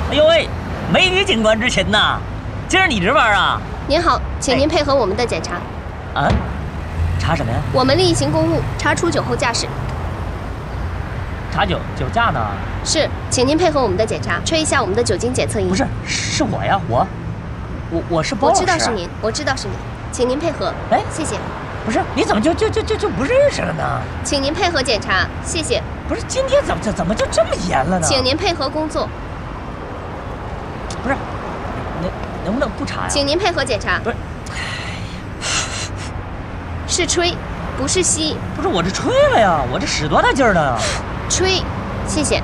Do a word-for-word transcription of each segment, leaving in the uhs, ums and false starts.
哎呦喂，美女警官执勤呐，今儿你值班啊？ 您好，请您配合我们的检查。 啊？查什么呀？ 我们例行公务，查出酒后驾驶。 查酒酒驾呢？ 是，请您配合我们的检查，吹一下我们的酒精检测仪。 不是，是我呀，我，我我是包老师。 我知道是您，我知道是您，请您配合。 哎， 谢谢。 不是，你怎么就就就就就不认识了呢？ 请您配合检查，谢谢。 不是，今天怎么怎怎么就这么严了呢？ 请您配合工作。 不是，能能不能不查呀？ 请您配合检查。 不是， 是吹，不是吸。 不是，我这吹了呀，我这使多大劲儿呢？ 吹，谢谢。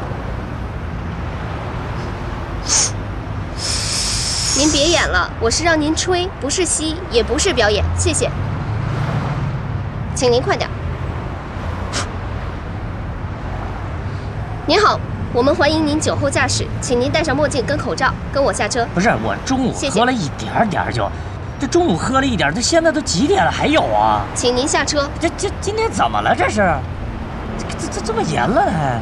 您别演了，我是让您吹，不是吸，也不是表演，谢谢。请您快点。您好，我们欢迎您酒后驾驶，请您戴上墨镜跟口罩，跟我下车。 不是，我中午喝了一点点就，这中午喝了一点，这现在都几点了还有啊？ 请您下车。 这这今天怎么了？这是，这这这么严了还？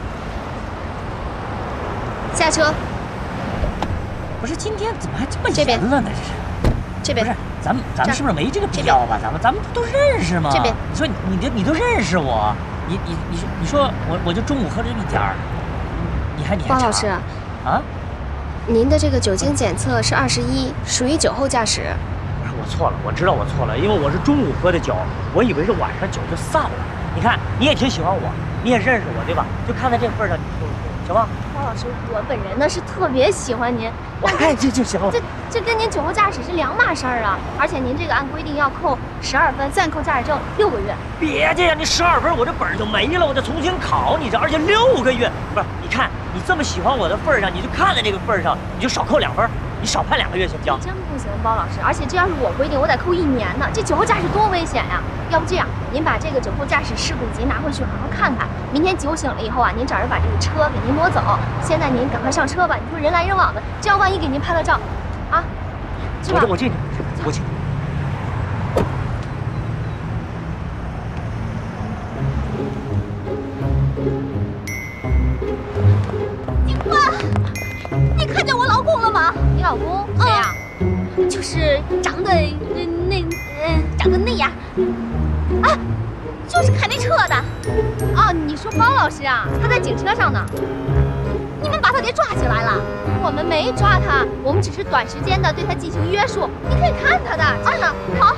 下车。 不是，今天怎么还这么严了呢？这是。 这边不是，咱们咱们是不是没这个必要吧？咱们咱们不都认识吗？ 这边， 你说你你你都认识我，你你你说你说我我就中午喝了一点儿，你还你还包老师啊？ 您的这个酒精检测是二十一，属于酒后驾驶。 不是，我错了，我知道我错了，因为我是中午喝的酒，我以为是晚上酒就散了。你看你也挺喜欢我，你也认识我对吧？就看在这份上，你说行吗？ 包老师，我本人呢是特别喜欢您， 我哎这就行了。 这这跟您酒后驾驶是两码事儿啊！而且您这个按规定要扣十二分，暂扣驾驶证六个月。 别介呀，你十二分我这本儿就没了，我得重新考你这，而且六个月不是？你看你这么喜欢我的份儿上，你就看在这个份儿上，你就少扣两分，你少判两个月行不行？ 真不行，包老师，而且这要是我规定，我得扣一年呢。这酒后驾驶多危险呀！要不这样，您把这个酒后驾驶事故集拿回去好好看看。明天酒醒了以后啊，您找人把这个车给您挪走。现在您赶快上车吧，你说人来人往的，这样万一给您拍了照，啊？是吧？ 我我进去，我进去。 警官，你看见我老公了吗？你老公谁呀？嗯，就是长得那那呃长得那样，啊，就是开那车的。哦，你说包老师啊，他在警车上呢。你们把他给抓起来了？我们没抓他，我们只是短时间的对他进行约束。你可以看他的，啊呢，好。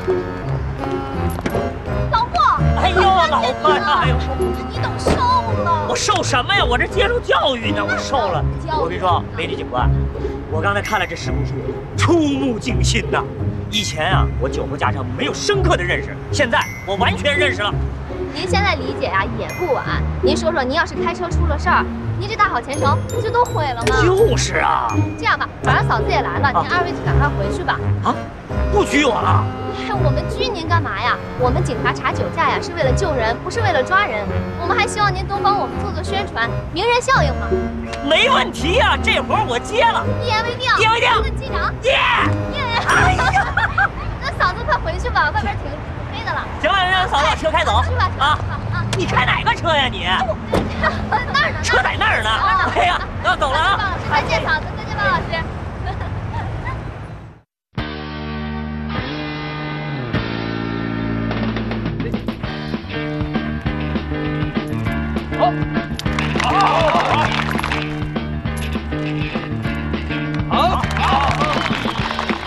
老公， 哎呦，老婆呀，哎呦， 你都瘦了。 我瘦什么呀？我这接受教育呢，我瘦了。我跟你说，美女警官，我刚才看了这事故书，触目惊心呐。以前啊，我酒后驾车没有深刻的认识，现在我完全认识了。 您现在理解啊也不晚。您说说，您要是开车出了事儿，您这大好前程不就都毁了吗？ 就是啊。 这样吧，晚上嫂子也来了，您二位就赶快回去吧。 啊，不拘我了？ 我们拘您干嘛呀？我们警察查酒驾呀，是为了救人，不是为了抓人。我们还希望您多帮我们做做宣传，名人效应嘛。 没问题呀，这活儿我接了。 一言为定。 一言为定。 机长。 耶。 耶。哎呀，那嫂子快回去吧，外边挺黑的了。 行了，让嫂子把车开走。 去吧。 啊啊！你开哪个车呀你？ 那儿呢？ 车在那儿呢。哎呀，那走了啊。 再见，嫂子，再见，包老师。